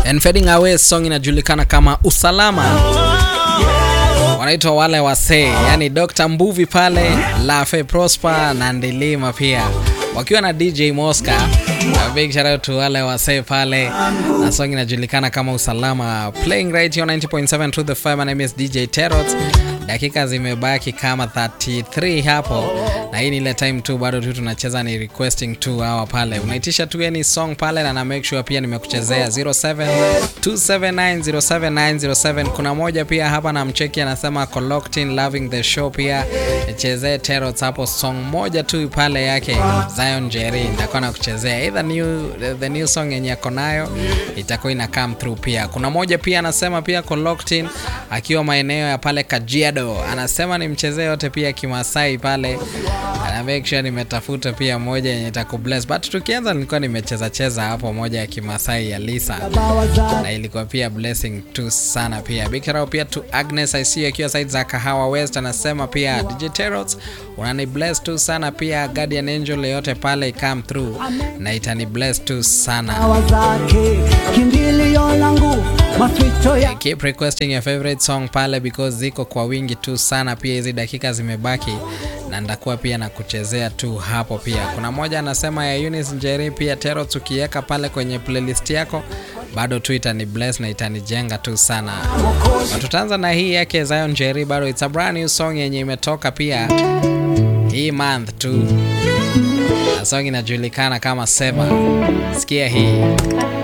And Fading Away song inajulikana kama Usalama. Wanaitwa wale wasee, yani Dr. Mbuvi pale, Lafe Prosper na Ndilima pia, wakiwa na DJ Mosca. A big shout out to wale wasee pale, na song inajulikana kama Usalama. Playing right here on 90.7 to the fire. My name is DJ Terrot. Dakika zimebaki kama 33 hapo, na hii ni ile time tu bado tu tunacheza ni requesting tu hawa pale. Unaitisha tu any song pale na make sure pia nimekuchezea 0727907907. Kuna moja pia hapa na mcheki anasema Collecting Loving the Show, pia chezee Terrot hapo song moja tu pale yake Zion Jerry, nitakuwa nakuchezea either the new song yenye yako nayo itakuwa ina come through pia. Kuna moja pia anasema pia Collecting akiwa maeneo ya pale Kajiado, anasema ni mchezee yote pia Kimasai pale, ana make sure nimetafuta pia moja yenye itakubless. But tukianza nilikuwa nimecheza hapo moja ya Kimasai ya Lisa, na ilikuwa pia blessing tu sana pia. Big shout out pia to Agnes I see akiwa side za Kahawa West, anasema pia DJ Terrot unani bless tu sana pia, Guardian Angel yote pale come through na itani bless tu sana. Keep requesting your favorite song pale because ziko kwa wingi tu sana pia, hizi dakika zimebaki na ndakuwa pia na kuchezea tu hapo pia. Kuna moja anasema ya Eunice Njeri pia Terrot, ukiweka pale kwenye playlist yako bado tu itani bless na itanijenga tu sana. Tutaanza na hii yake Zion Njeri, bado it's a brand new song yenye imetoka pia hii month tu, na song inajulikana kama Sema. Sikia hii.